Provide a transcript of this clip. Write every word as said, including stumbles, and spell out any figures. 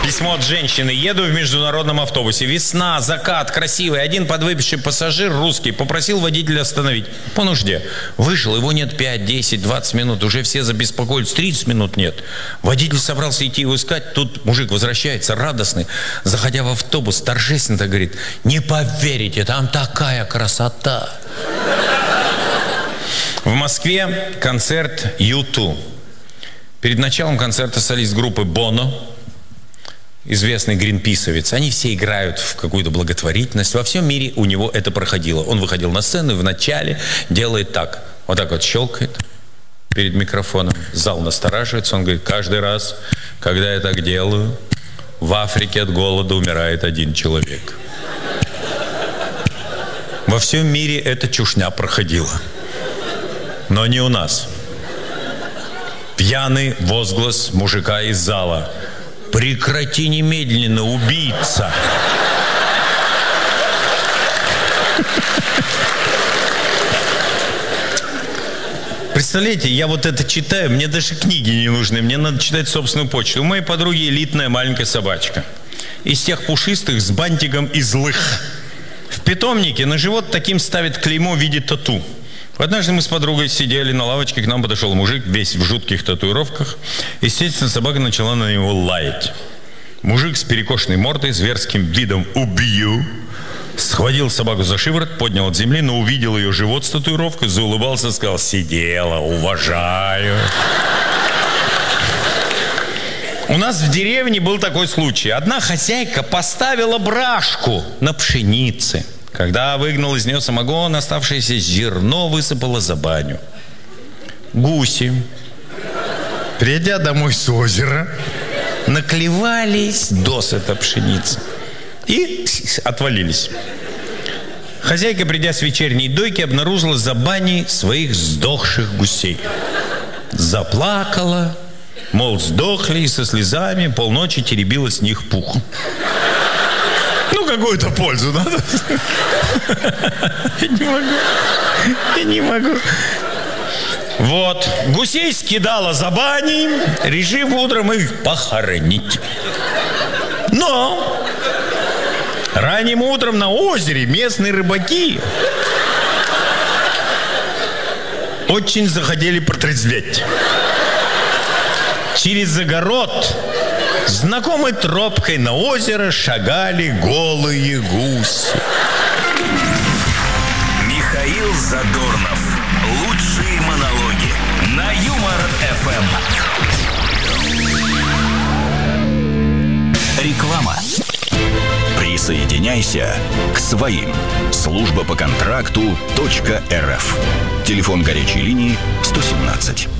Письмо от женщины. Еду в международном автобусе. Весна, закат, красивый. Один подвыпивший пассажир, русский, попросил водителя остановить. По нужде. Вышел, его нет пять, десять, двадцать минут. Уже все забеспокоились. тридцать минут нет. Водитель собрался идти его искать. Тут мужик возвращается, радостный. Заходя в автобус, торжественно говорит: не поверите, там такая красота. В Москве концерт ю ту. Перед началом концерта солист группы Боно, известный гринписовец, они все играют в какую-то благотворительность. Во всем мире у него это проходило. Он выходил на сцену и вначале делает так. Вот так вот щелкает перед микрофоном. Зал настораживается. Он говорит: каждый раз, когда я так делаю, в Африке от голода умирает один человек. Во всем мире эта чушня проходила. Но не у нас. Пьяный возглас мужика из зала: прекрати немедленно, убийца! Представляете, я вот это читаю, мне даже книги не нужны, мне надо читать собственную почту. У моей подруги элитная маленькая собачка. Из тех пушистых с бантиком и злых. В питомнике на живот таким ставят клеймо в виде тату. Однажды мы с подругой сидели на лавочке, к нам подошел мужик, весь в жутких татуировках. Естественно, собака начала на него лаять. Мужик с перекошенной мордой, зверским видом «убью», схватил собаку за шиворот, поднял от земли, но увидел ее живот с татуировкой, заулыбался и сказал: сидела, уважаю. У нас в деревне был такой случай. Одна хозяйка поставила брашку на пшенице. Когда выгнал из нее самогон, оставшееся зерно высыпало за баню. Гуси, придя домой с озера, наклевались досыта пшеницы и отвалились. Хозяйка, придя с вечерней дойки, обнаружила за баней своих сдохших гусей. Заплакала, мол, сдохли, и со слезами полночи теребила с них пух. Ну, какую-то пользу надо. Я не могу. Я не могу. Вот. Гусей скидала за баней, решив утром их похоронить. Но ранним утром на озере местные рыбаки очень захотели протрезветь. Через огород знакомой тропкой на озеро шагали голые гуси. Михаил Задорнов. Лучшие монологи на Юмор-эф эм. Реклама. Присоединяйся к своим. Служба по контракту .рф. Телефон горячей линии сто семнадцать.